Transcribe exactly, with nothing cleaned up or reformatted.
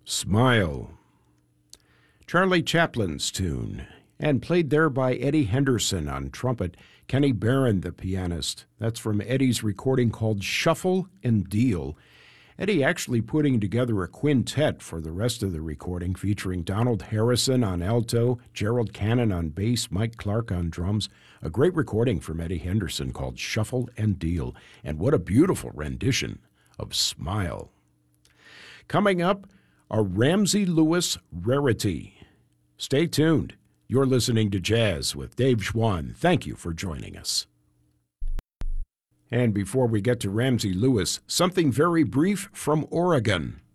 Smile. Charlie Chaplin's tune, and played there by Eddie Henderson on trumpet, Kenny Barron the pianist. That's from Eddie's recording called Shuffle and Deal. Eddie actually putting together a quintet for the rest of the recording, featuring Donald Harrison on alto, Gerald Cannon on bass, Mike Clark on drums. A great recording from Eddie Henderson called Shuffle and Deal. And what a beautiful rendition of Smile. Coming up, a Ramsey Lewis rarity. Stay tuned. You're listening to Jazz with Dave Schwann. Thank you for joining us. And before we get to Ramsey Lewis, something very brief from Oregon.